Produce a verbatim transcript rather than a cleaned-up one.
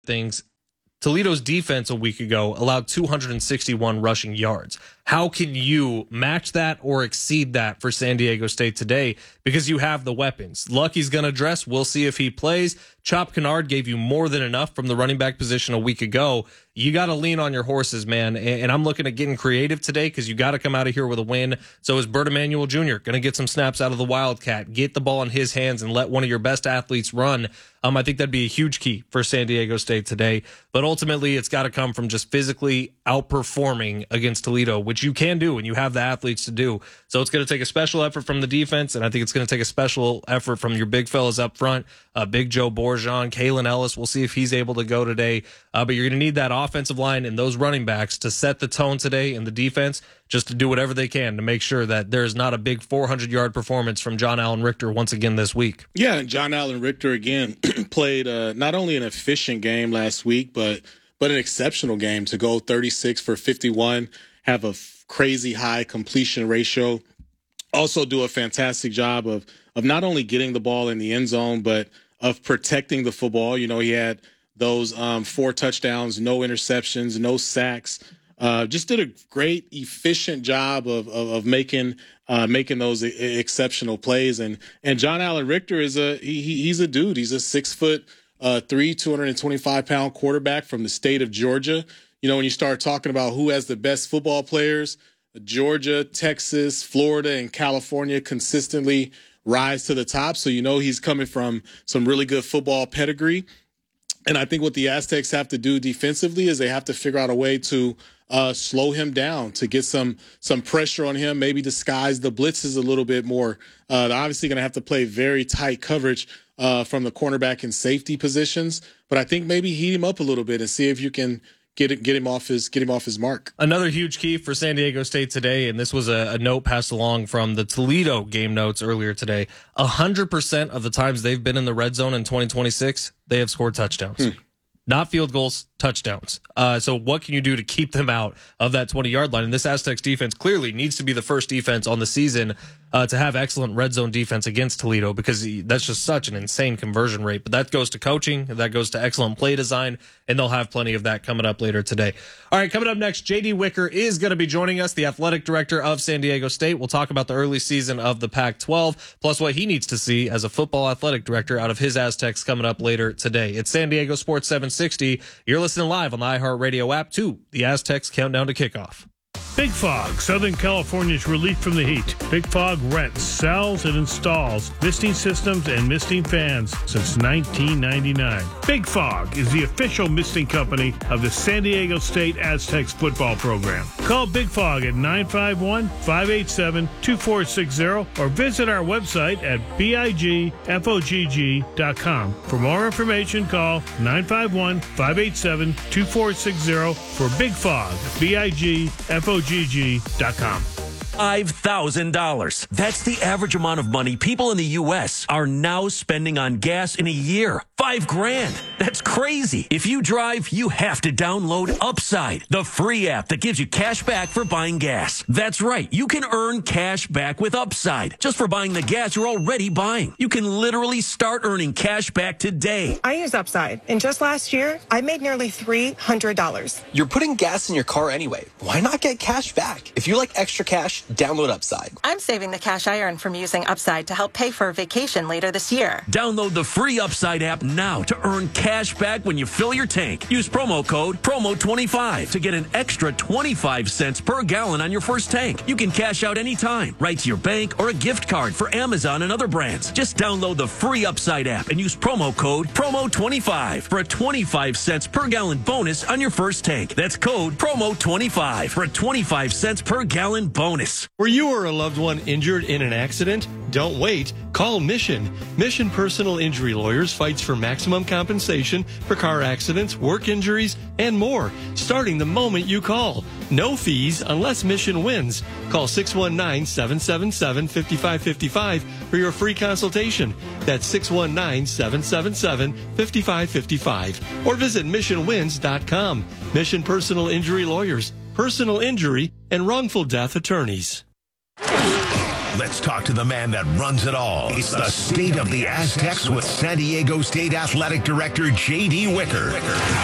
things, Toledo's defense a week ago allowed two hundred sixty-one rushing yards. How can you match that or exceed that for San Diego State today? Because you have the weapons. Lucky's going to dress. We'll see if he plays. Chop Kennard gave you more than enough from the running back position a week ago. You got to lean on your horses, man. And I'm looking at getting creative today because you got to come out of here with a win. So is Bert Emanuel Junior going to get some snaps out of the Wildcat, get the ball in his hands, and let one of your best athletes run. Um, I think that'd be a huge key for San Diego State today. But ultimately, it's got to come from just physically outperforming against Toledo, which you can do and you have the athletes to do. So it's going to take a special effort from the defense, and I think it's going to take a special effort from your big fellas up front, uh, Big Joe Borjan, Kalen Ellis. We'll see if he's able to go today. Uh, but you're going to need that offensive line and those running backs to set the tone today in the defense, just to do whatever they can to make sure that there's not a big four hundred yard performance from John Allen Richter once again this week. Yeah, and John Allen Richter again played uh, not only an efficient game last week, but but an exceptional game to go thirty-six for fifty-one, have a f- crazy high completion ratio, also do a fantastic job of of not only getting the ball in the end zone, but of protecting the football. You know, he had those um, four touchdowns, no interceptions, no sacks. Uh, just did a great, efficient job of of, of making uh, making those e- exceptional plays. And and John Allen Richter is a he, he's a dude. He's a six foot uh, three, two hundred twenty-five pound quarterback from the state of Georgia. You know, when you start talking about who has the best football players, Georgia, Texas, Florida, and California consistently rise to the top. So you know he's coming from some really good football pedigree. And I think what the Aztecs have to do defensively is they have to figure out a way to uh, slow him down, to get some some pressure on him, maybe disguise the blitzes a little bit more. Uh, they're obviously going to have to play very tight coverage uh, from the cornerback and safety positions. But I think maybe heat him up a little bit and see if you can get it, get him off his get him off his mark. Another huge key for San Diego State today, and this was a, a note passed along from the Toledo game notes earlier today. A hundred percent of the times they've been in the red zone in twenty twenty-six, they have scored touchdowns. Hmm. Not field goals, touchdowns. Uh, so what can you do to keep them out of that twenty-yard line? And this Aztecs defense clearly needs to be the first defense on the season uh, to have excellent red zone defense against Toledo, because that's just such an insane conversion rate. But that goes to coaching, that goes to excellent play design, and they'll have plenty of that coming up later today. All right, coming up next, J D Wicker is going to be joining us, the athletic director of San Diego State. We'll talk about the early season of the Pac twelve, plus what he needs to see as a football athletic director out of his Aztecs coming up later today. It's San Diego Sports seven sixty. You're listening live on the iHeartRadio app to the Aztecs Countdown to Kickoff. Big Fog, Southern California's relief from the heat. Big Fog rents, sells, and installs misting systems and misting fans since nineteen ninety-nine. Big Fog is the official misting company of the San Diego State Aztecs football program. Call Big Fog at nine five one, five eight seven, two four six zero or visit our website at big fogg dot com. For more information, call nine five one, five eight seven, two four six zero for Big Fog, big fogg dot com. five thousand dollars. That's the average amount of money people in the U S are now spending on gas in a year. Five grand. That's crazy. If you drive, you have to download Upside, the free app that gives you cash back for buying gas. That's right. You can earn cash back with Upside just for buying the gas you're already buying. You can literally start earning cash back today. I use Upside, and just last year, I made nearly three hundred dollars. You're putting gas in your car anyway. Why not get cash back? If you like extra cash, download Upside. I'm saving the cash I earn from using Upside to help pay for a vacation later this year. Download the free Upside app now to earn cash back when you fill your tank. Use promo code promo twenty-five to get an extra twenty-five cents per gallon on your first tank. You can cash out anytime, right to your bank or a gift card for Amazon and other brands. Just download the free Upside app and use promo code promo twenty-five for a twenty-five cents per gallon bonus on your first tank. That's code promo twenty-five for a twenty-five cents per gallon bonus. Were you or a loved one injured in an accident? Don't wait. Call Mission. Mission Personal Injury Lawyers fights for maximum compensation for car accidents, work injuries, and more, starting the moment you call. No fees unless Mission wins. Call six one nine, seven seven seven, five five five five for your free consultation. That's six one nine, seven seven seven, five five five five. Or visit mission wins dot com. Mission Personal Injury Lawyers, personal injury and wrongful death attorneys. Let's talk to the man that runs it all. It's the State of the Aztecs with San Diego State Athletic Director J D Wicker.